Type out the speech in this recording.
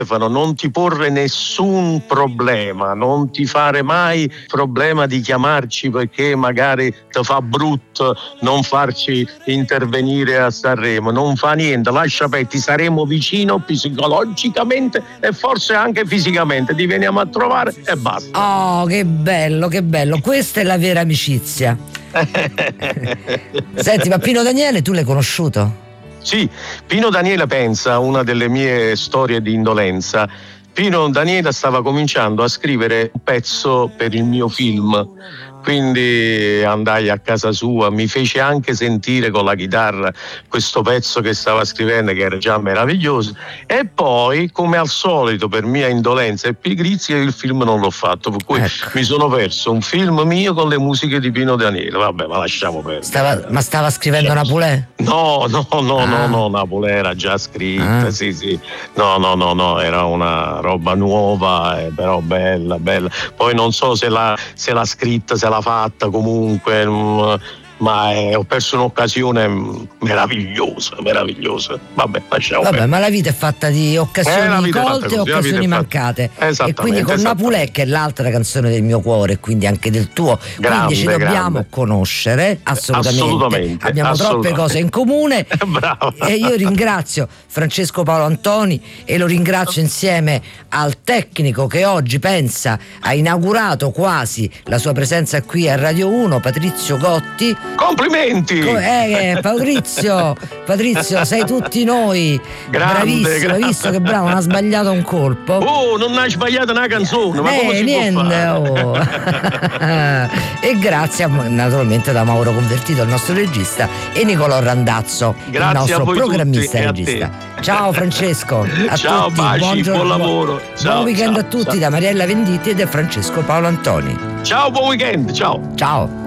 non ti porre nessun problema, non ti fare mai problema di chiamarci perché magari ti fa brutto non farci intervenire a Sanremo, non fa niente, lascia perdere, ti saremo vicino psicologicamente e forse anche fisicamente, ti veniamo a trovare e basta. Oh, che bello, questa è la vera amicizia. Senti, ma Pino Daniele tu l'hai conosciuto? Sì, Pino Daniele, pensa, una delle mie storie di indolenza. Pino Daniele stava cominciando a scrivere un pezzo per il mio film, quindi andai a casa sua, mi fece anche sentire con la chitarra questo pezzo che stava scrivendo, che era già meraviglioso, e poi, come al solito, per mia indolenza e pigrizia, il film non l'ho fatto, per cui mi sono perso un film mio con le musiche di Pino Daniele. Vabbè, ma lasciamo perdere. Stava scrivendo Napulè? No, Napolè era già scritta, sì. No, era una roba nuova, però bella. Poi non so se l'ha scritta, se l'ha fatta comunque, ma ho perso un'occasione meravigliosa. Vabbè, lasciamo perdere. Ma la vita è fatta di occasioni colte e occasioni mancate. E quindi con Napulè, che è l'altra canzone del mio cuore, quindi anche del tuo, quindi ci dobbiamo conoscere assolutamente. Abbiamo troppe cose in comune. Bravo. E io ringrazio Francesco Paolo Antoni e lo ringrazio insieme al tecnico che oggi ha inaugurato quasi la sua presenza qui a Radio 1, Patrizio Gotti. Complimenti! Patrizio, sei tutti noi. Bravissimo, hai visto che bravo, non ha sbagliato un colpo. Oh, non hai sbagliato una canzone, ma come si può fare? E grazie naturalmente da Mauro Convertito, il nostro regista, e Nicolò Randazzo, il nostro programmista e regista. Ciao Francesco, ciao, tutti, baci, buon lavoro. Buon weekend a tutti da Mariella Venditti e da Francesco Paolo Antoni. Ciao, buon weekend, ciao.